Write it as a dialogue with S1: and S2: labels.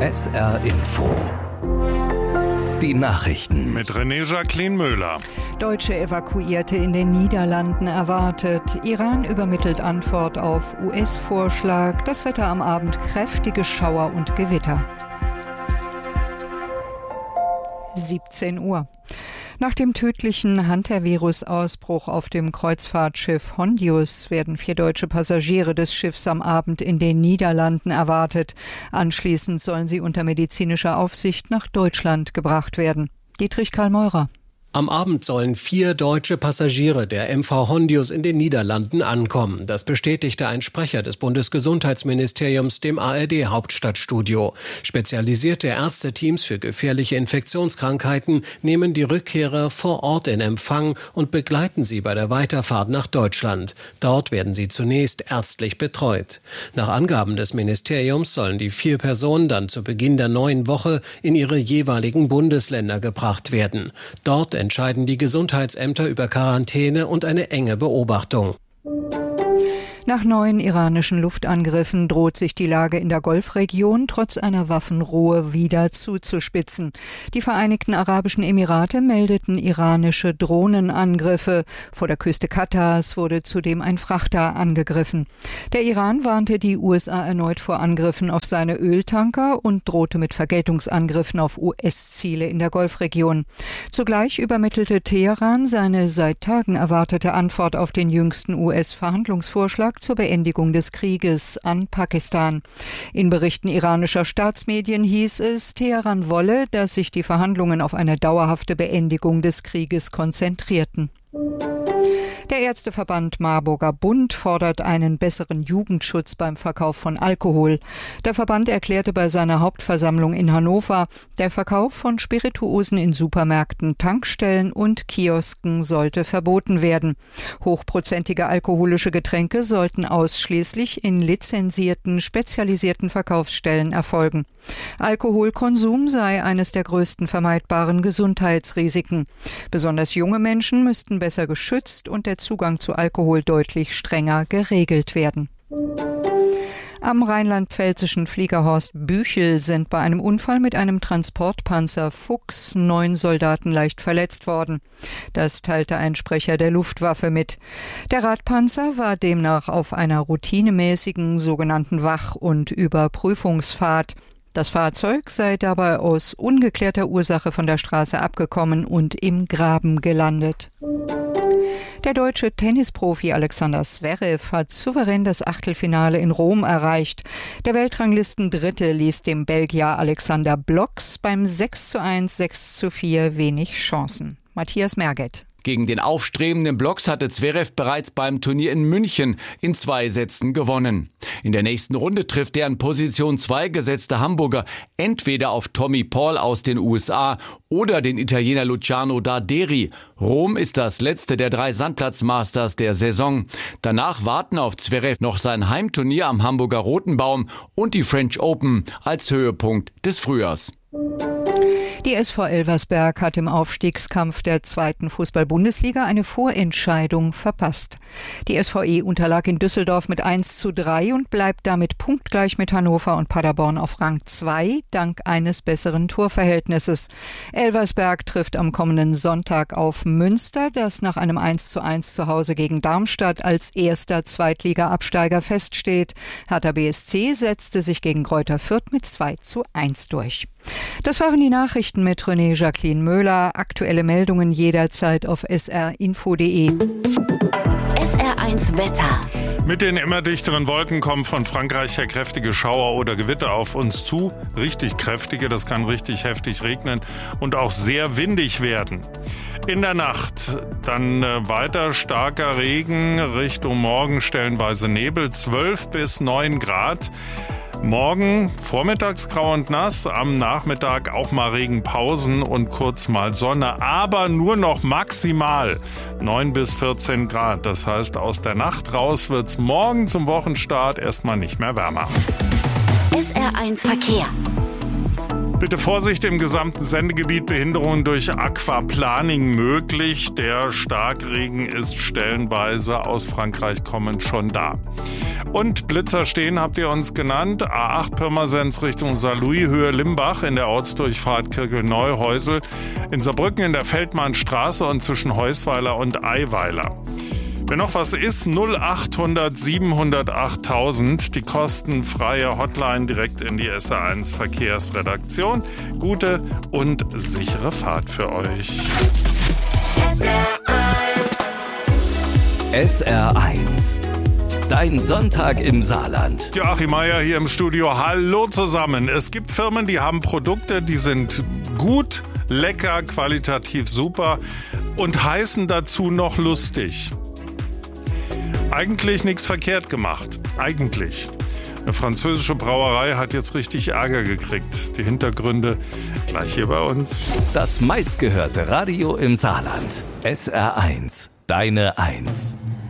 S1: SR Info. Die Nachrichten.
S2: Mit René Jacqueline Möhler.
S3: Deutsche Evakuierte in den Niederlanden erwartet. Iran übermittelt Antwort auf US-Vorschlag. Das Wetter am Abend: kräftige Schauer und Gewitter. 17 Uhr. Nach dem tödlichen Hantavirus-Ausbruch auf dem Kreuzfahrtschiff Hondius werden 4 deutsche Passagiere des Schiffs am Abend in den Niederlanden erwartet. Anschließend sollen sie unter medizinischer Aufsicht nach Deutschland gebracht werden. Dietrich Karl Meurer.
S4: Am Abend sollen 4 deutsche Passagiere der MV Hondius in den Niederlanden ankommen. Das bestätigte ein Sprecher des Bundesgesundheitsministeriums dem ARD-Hauptstadtstudio. Spezialisierte Ärzteteams für gefährliche Infektionskrankheiten nehmen die Rückkehrer vor Ort in Empfang und begleiten sie bei der Weiterfahrt nach Deutschland. Dort werden sie zunächst ärztlich betreut. Nach Angaben des Ministeriums sollen die 4 Personen dann zu Beginn der neuen Woche in ihre jeweiligen Bundesländer gebracht werden. Dort entscheiden die Gesundheitsämter über Quarantäne und eine enge Beobachtung.
S3: Nach neuen iranischen Luftangriffen droht sich die Lage in der Golfregion trotz einer Waffenruhe wieder zuzuspitzen. Die Vereinigten Arabischen Emirate meldeten iranische Drohnenangriffe. Vor der Küste Katars wurde zudem ein Frachter angegriffen. Der Iran warnte die USA erneut vor Angriffen auf seine Öltanker und drohte mit Vergeltungsangriffen auf US-Ziele in der Golfregion. Zugleich übermittelte Teheran seine seit Tagen erwartete Antwort auf den jüngsten US-Verhandlungsvorschlag zur Beendigung des Krieges an Pakistan. In Berichten iranischer Staatsmedien hieß es, Teheran wolle, dass sich die Verhandlungen auf eine dauerhafte Beendigung des Krieges konzentrierten. Der Ärzteverband Marburger Bund fordert einen besseren Jugendschutz beim Verkauf von Alkohol. Der Verband erklärte bei seiner Hauptversammlung in Hannover, der Verkauf von Spirituosen in Supermärkten, Tankstellen und Kiosken sollte verboten werden. Hochprozentige alkoholische Getränke sollten ausschließlich in lizenzierten, spezialisierten Verkaufsstellen erfolgen. Alkoholkonsum sei eines der größten vermeidbaren Gesundheitsrisiken. Besonders junge Menschen müssten besser geschützt und der Zugang zu Alkohol deutlich strenger geregelt werden. Am rheinland-pfälzischen Fliegerhorst Büchel sind bei einem Unfall mit einem Transportpanzer Fuchs 9 Soldaten leicht verletzt worden. Das teilte ein Sprecher der Luftwaffe mit. Der Radpanzer war demnach auf einer routinemäßigen sogenannten Wach- und Überprüfungsfahrt. Das Fahrzeug sei dabei aus ungeklärter Ursache von der Straße abgekommen und im Graben gelandet. Der deutsche Tennisprofi Alexander Zverev hat souverän das Achtelfinale in Rom erreicht. Der Weltranglistendritte ließ dem Belgier Alexander Blocks beim 6:1, 6:4 wenig Chancen. Matthias Merget.
S5: Gegen den aufstrebenden Blocks hatte Zverev bereits beim Turnier in München in 2 Sätzen gewonnen. In der nächsten Runde trifft der an Position 2 gesetzte Hamburger entweder auf Tommy Paul aus den USA oder den Italiener Luciano Darderi. Rom ist das letzte der 3 Sandplatz-Masters der Saison. Danach warten auf Zverev noch sein Heimturnier am Hamburger Rotenbaum und die French Open als Höhepunkt des Frühjahrs.
S3: Die SV Elversberg hat im Aufstiegskampf der 2. Fußball-Bundesliga eine Vorentscheidung verpasst. Die SVE unterlag in Düsseldorf mit 1:3 und bleibt damit punktgleich mit Hannover und Paderborn auf Rang 2, dank eines besseren Torverhältnisses. Elversberg trifft am kommenden Sonntag auf Münster, das nach einem 1:1 zu Hause gegen Darmstadt als erster Zweitliga-Absteiger feststeht. Hertha BSC setzte sich gegen Greuther Fürth mit 2:1 durch. Das waren die Nachrichten mit René Jacqueline Möhler. Aktuelle Meldungen jederzeit auf srinfo.de.
S6: SR1 Wetter.
S2: Mit den immer dichteren Wolken kommen von Frankreich her kräftige Schauer oder Gewitter auf uns zu. Richtig kräftige, das kann richtig heftig regnen und auch sehr windig werden. In der Nacht dann weiter starker Regen, Richtung Morgen stellenweise Nebel, 12 bis 9 Grad. Morgen vormittags grau und nass, am Nachmittag auch mal Regenpausen und kurz mal Sonne, aber nur noch maximal 9 bis 14 Grad. Das heißt, aus der Nacht raus wird's morgen zum Wochenstart erstmal nicht mehr wärmer.
S6: SR1 Verkehr.
S2: Bitte Vorsicht, im gesamten Sendegebiet Behinderungen durch Aquaplaning möglich. Der Starkregen ist stellenweise aus Frankreich kommend schon da. Und Blitzer stehen habt ihr uns genannt. A8 Pirmasens Richtung Saarlouis, Höhe Limbach in der Ortsdurchfahrt Kirkelneu-Heusel. In Saarbrücken in der Feldmannstraße und zwischen Heusweiler und Eiweiler. Wenn noch was ist, 0800 700 8000, die kostenfreie Hotline direkt in die SR1 Verkehrsredaktion. Gute und sichere Fahrt für euch.
S1: SR1. Dein Sonntag im Saarland.
S2: Joachim Meier hier im Studio. Hallo zusammen. Es gibt Firmen, die haben Produkte, die sind gut, lecker, qualitativ super und heißen dazu noch lustig. Eigentlich nichts verkehrt gemacht. Eigentlich. Eine französische Brauerei hat jetzt richtig Ärger gekriegt. Die Hintergründe gleich hier bei uns.
S1: Das meistgehörte Radio im Saarland. SR1. Deine 1.